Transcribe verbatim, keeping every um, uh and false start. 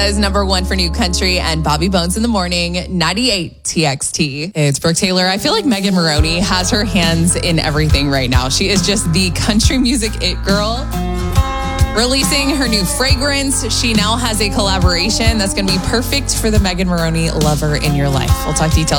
Is number one for new country and Bobby Bones in the morning, ninety-eight T X T. It's Brooke Taylor. I feel like Megan Moroney has her hands in everything right now. She is just the country music it girl. Releasing her new fragrance. She now has a collaboration that's going to be perfect for the Megan Moroney lover in your life. We'll talk details.